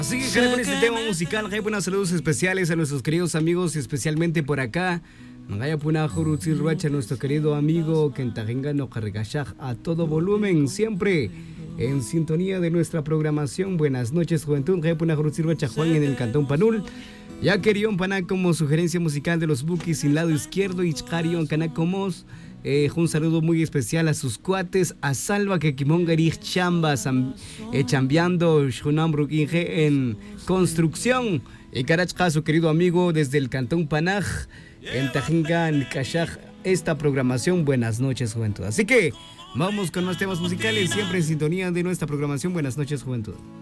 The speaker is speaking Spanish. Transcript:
Así que cara, con este tema musical, hay buenos saludos especiales a nuestros queridos amigos, especialmente por acá. Nangaya puna Jurutsi Ruacha, nuestro querido amigo Kentajenga no Carregashaj, a todo volumen, siempre en sintonía de nuestra programación. Buenas noches, juventud. Nangaya puna Jurutsi Ruacha, Juan en el Cantón Panul. Ya querión Paná como sugerencia musical de los Bukis sin lado izquierdo y Charion Canacomos. Un saludo muy especial a sus cuates, a Salva que Kimongarich Chamba, chambeando Shunambruk Inge en construcción. Y Carachka, su querido amigo desde el Cantón Panaj, en Tajingan, Kashaj, esta programación. Buenas noches, juventud. Así que vamos con los temas musicales, siempre en sintonía de nuestra programación. Buenas noches, juventud.